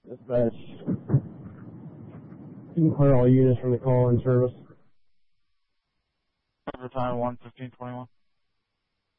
Dispatch. You can clear all units from the call-in service. Overtime 1:15:21.